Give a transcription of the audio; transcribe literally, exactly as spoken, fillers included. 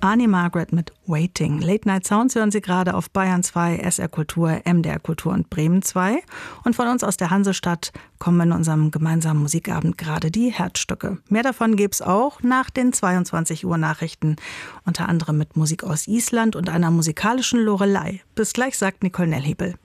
Arnie Margaret mit Waiting. Late Night Sounds hören Sie gerade auf Bayern zwei, S R Kultur, M D R Kultur und Bremen zwei. Und von uns aus der Hansestadt kommen in unserem gemeinsamen Musikabend gerade die Herzstücke. Mehr davon gibt's auch nach den zweiundzwanzig Uhr Nachrichten. Unter anderem mit Musik aus Island und einer musikalischen Lorelei. Bis gleich, sagt Nicole Nellhebel.